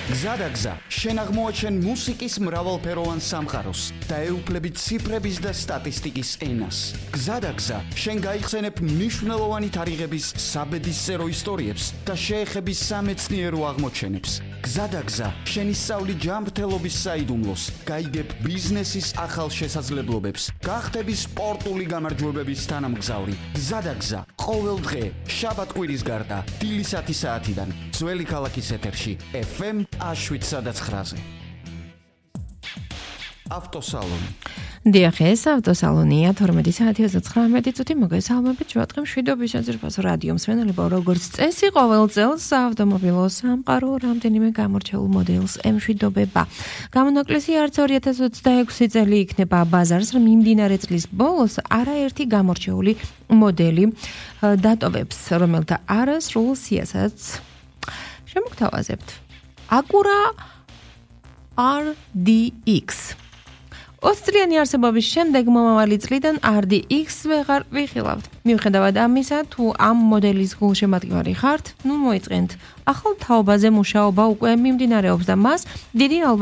გზადაგზა, შენ აღმოაჩენ მუსიკის მრავალფეროვან სამყაროს და ეუფლები ციფრების და სტატისტიკის ენას. გზადაგზა, შენ გაიხსენებ მნიშვნელოვანი თარიღების საბედისწერო ისტორიებს და შეეხები სამეცნიერო აღმოჩენებს. გზადაგზა, შენ ისწავლი ჯანმრთელობის საიდუმლოს, გაიგებ ბიზნესის ახალ შესაძლებლობებს, გახდები სპორტული გამარჯვებების თანამგზავრი. გზადაგზა, ყოველ დღე, შაბათ-კვირის გარდა, დილის 10 საათიდან, ძველი ქალაქის ეთერში, FM 7-9-ზე. ავტოსალონი. დიახ, ეს ავტოსალონია 12 საათი 29 წუთი მოგესალმებით ჩვენთან მშვიდობის საძირფასო რადიო მსმენელებო, როგორც წესი ყოველ წელს საავტომობილო სამყარო რამდენიმე გამორჩეულ მოდელს ემშვიდობება. გამონაკლისი არც 2026 წელი იქნება ბაზარს, მიმდინარე წლის ბოლოს არაერთი გამორჩეული მოდელი დატოვებს, რომელთა არასრულ სიასაც შემოგთავაზებთ. Acura RDX 20 წლიანი არსებობის შემდეგ მომავალი წლიდან RDX ვეღარ ვიხილავთ. მიუხედავად ამისა, თუ ამ მოდელის გულშემატკივარი ხართ, მოიწყენთ. ახალ თაობაზე მუშაობა უკვე მიმდინარეობს და მას დიდი